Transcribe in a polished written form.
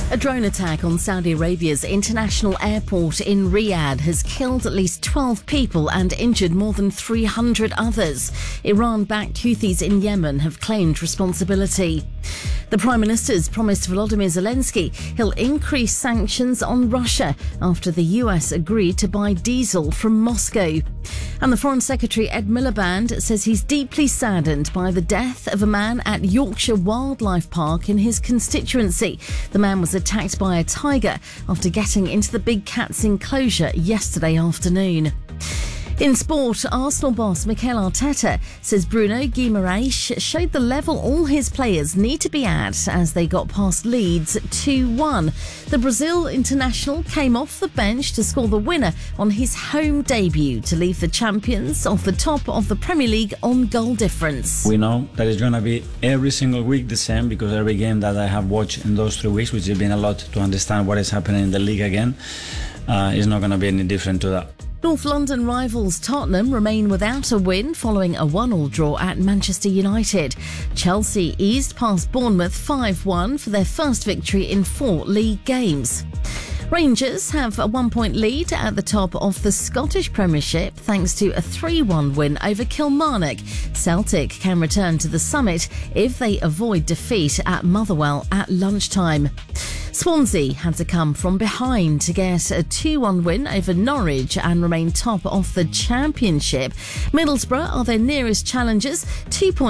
A drone attack on Saudi Arabia's international airport in Riyadh has killed at least 12 people and injured more than 300 others. Iran-backed Houthis in Yemen have claimed responsibility. The Prime Minister's promised Volodymyr Zelensky he'll increase sanctions on Russia after the US agreed to buy diesel from Moscow. And the Foreign Secretary Ed Miliband says he's deeply saddened by the death of a man at Yorkshire Wildlife Park in his constituency. The man was attacked by a tiger after getting into the big cat's enclosure yesterday afternoon. In sport, Arsenal boss Mikel Arteta says Bruno Guimaraes showed the level all his players need to be at as they got past Leeds 2-1. The Brazil international came off the bench to score the winner on his home debut to leave the champions off the top of the Premier League on goal difference. We know that it's going to be every single week the same because every game that I have watched in those 3 weeks, which has been a lot to understand what is happening in the league again, is not going to be any different to that. North London rivals Tottenham remain without a win following a 1-1 draw at Manchester United. Chelsea eased past Bournemouth 5-1 for their first victory in 4 league games. Rangers have a 1-point lead at the top of the Scottish Premiership thanks to a 3-1 win over Kilmarnock. Celtic can return to the summit if they avoid defeat at Motherwell at lunchtime. Swansea had to come from behind to get a 2-1 win over Norwich and remain top of the Championship. Middlesbrough are their nearest challengers, 2 points